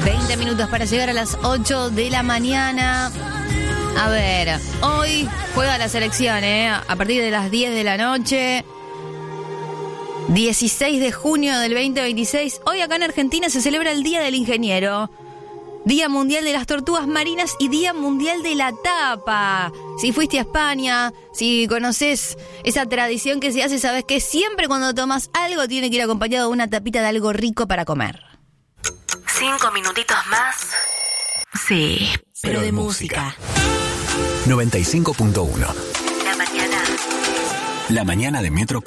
20 minutos para llegar a las 8 de la mañana. A ver, hoy juega la selección, a partir de las 10 de la noche. 16 de junio del 2026. Hoy acá en Argentina se celebra el Día del Ingeniero, Día Mundial de las Tortugas Marinas y Día Mundial de la Tapa. Si fuiste a España, si conoces esa tradición que se hace, sabes que siempre cuando tomas algo tiene que ir acompañado de una tapita de algo rico para comer. 5 minutitos más. Sí, pero de música. 95.1. La mañana. La mañana de Metro